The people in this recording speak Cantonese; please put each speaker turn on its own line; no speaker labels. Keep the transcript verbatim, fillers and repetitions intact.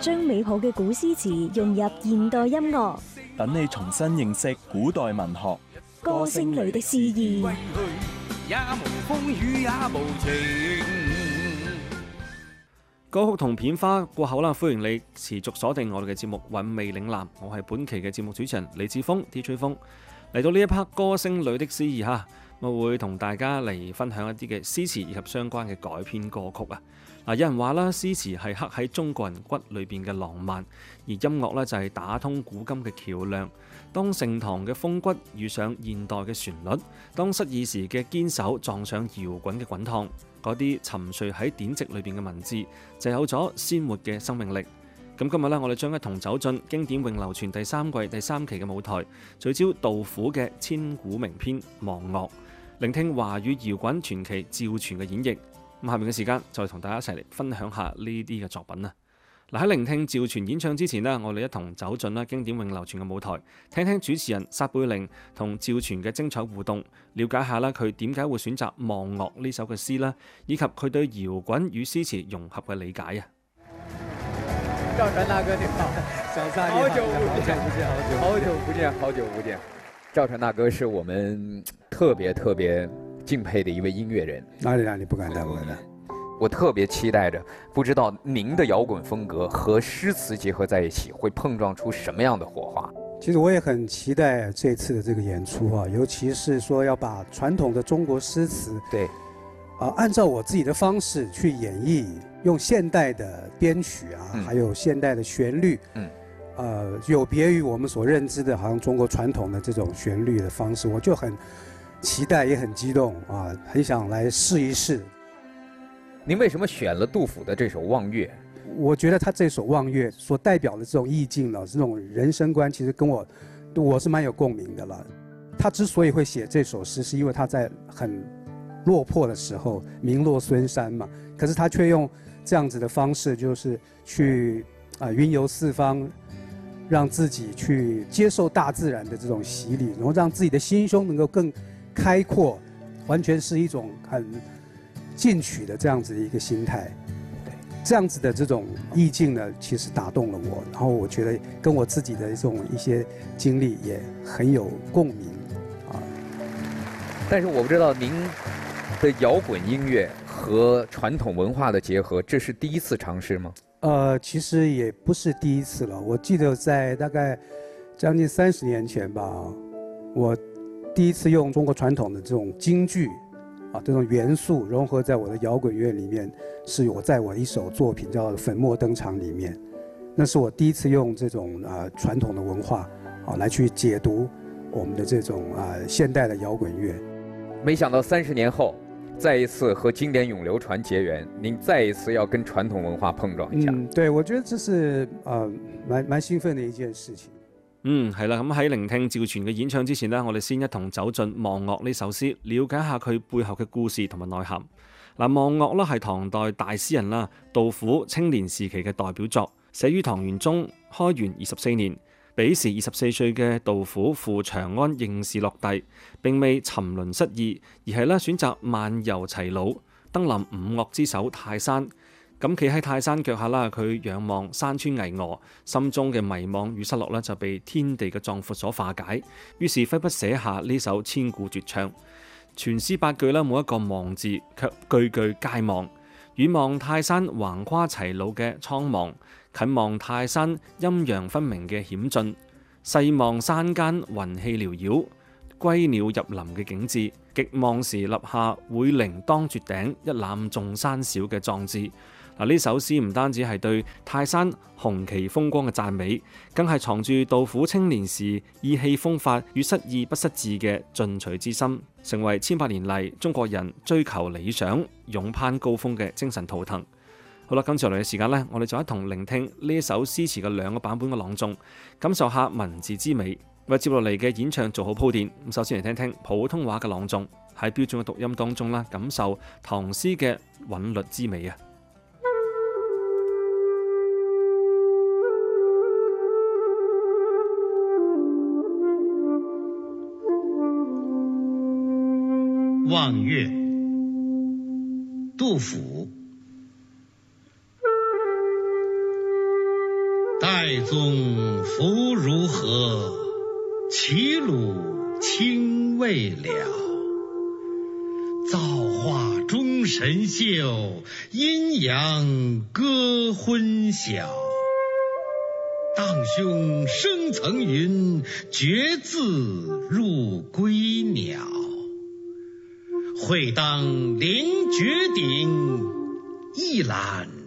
將美好嘅古詩詞融入現代音樂，
等你重新認識古代文學。
歌聲裏的詩意。
也無風雨也無情。
歌曲同片花過後啦，歡迎你持續鎖定我哋嘅節目《韻味嶺南》，我係本期嘅節目主持人李志峰 D J 風。嚟到呢一 part 歌聲裏的詩意哈，我會同大家嚟分享一啲嘅詩詞以及相關嘅改編歌曲啊。嗱，有人話啦，詩詞係刻喺中國人骨裏邊嘅浪漫，而音樂咧就係打通古今嘅橋梁。當盛唐嘅風骨遇上現代嘅旋律，當失意時嘅堅守撞上搖滾嘅滾燙，嗰啲沉睡喺典籍裏邊嘅文字就有咗鮮活嘅生命力。咁今日咧，我哋將一同走進經典永流傳第三季第三期嘅舞台，聚焦杜甫嘅千古名篇《望岳》，聆聽華語搖滾傳奇趙傳嘅演繹。咁下面嘅時間就同大家一齊嚟分享下呢啲嘅作品啦。嗱，喺聆聽趙傳演唱之前呢，我哋一同走進啦經典永流傳嘅舞台，聽聽主持人撒貝寧同趙傳嘅精彩互動，了解下啦佢點解會選擇《望岳》呢首嘅詩啦，以及佢對搖滾與詩詞融合嘅理解啊。
趙傳大哥你好，小撒你好，好久不見，好久不見，好久不見。趙傳大哥是我們特別特別敬佩的一位音樂人。
哪裡哪裡不敢當，不敢當。
我特別期待着，不知道您的搖滾風格和詩詞結合在一起，會碰撞出什麼樣的火花？
其實我也很期待這次的這個演出啊，尤其是說要把傳統的中國詩詞，
對，
啊，按照我自己的方式去演繹，用現代的編曲啊，嗯、還有現代的旋律，嗯，呃，有別於我們所認知的，好像中國傳統的這種旋律的方式，我就很期待，也很激動啊，很想來試一試。
您為什麼選了杜甫的這首《望岳》？
我覺得他這首《望岳》所代表的這種意境呢，這種人生觀，其實跟我，我是蠻有共鳴的了。他之所以會寫這首詩，是因為他在很落魄的時候，名落孫山嘛。可是他卻用這樣子的方式，就是去啊、呃、雲遊四方，讓自己去接受大自然的這種洗禮，然後讓自己的心胸能夠更開闊，完全是一種很進取的這樣子的一個心態，對，這樣子的這種意境呢，其實打動了我，然後我覺得跟我自己的這種一些經歷也很有共鳴啊。
但是我不知道您的搖滾音樂和傳統文化的結合，這是第一次嘗試嗎？
呃，其實也不是第一次了。我記得在大概將近三十年前吧，我第一次用中國傳統的這種京劇啊，這種元素融合在我的搖滾樂裡面，是我在我一首作品叫《粉墨登場》裡面，那是我第一次用這種啊傳統的文化啊來去解讀我們的這種啊現代的搖滾樂。
沒想到三十年後，再一次和經典永流傳結緣，您再一次要跟傳統文化碰撞一下。
嗯，對，我覺得這是呃蠻蠻興奮的一件事情。
嗯，係啦，咁喺聆聽趙傳嘅演唱之前呢，我哋先一同走進《望岳》呢首詩，了解下佢背後嘅故事同埋內涵。嗱，《望岳》啦係唐代大詩人啦杜甫青年時期嘅代表作，寫於唐元宗開元二十四年。彼時二十四歲嘅杜甫赴長安應試落第，並未沉淪失意，而係咧選擇漫遊齊魯，登臨五岳之首泰山。咁企喺泰山腳下啦，佢仰望山川巍峨，心中嘅迷惘與失落咧就被天地嘅壯闊所化解，於是揮筆寫下呢首千古絕唱。全詩八句咧，每一個望字卻句句皆望。遠望泰山橫跨齊魯嘅蒼茫，近望泰山陰陽分明嘅險峻，細望山間雲氣繚繞，歸鳥入林嘅景致，極望時立下會陵當絕頂，一覽眾山小嘅壯志。嗱，呢首詩唔單止係對泰山雄奇風光嘅讚美，更係藏住杜甫青年時意氣風發與失意不失志嘅進取之心，成為千百年嚟中國人追求理想、勇攀高峰嘅精神圖騰。好啦，今次落嚟嘅時間呢，我哋就一同聆聽呢一首詩詞嘅兩個版本嘅朗誦，感受下文字之美。為接落嚟嘅演唱做好鋪墊，咁首先嚟聽聽普通話嘅朗誦，喺標準嘅讀音當中啦，感受唐詩嘅韻律之美啊！
望岳，杜甫。 太宗福如何？齐鲁清未了。造化钟神秀，阴阳割昏晓。荡胸生层云，决眦入归鸟。会当凌绝顶，一览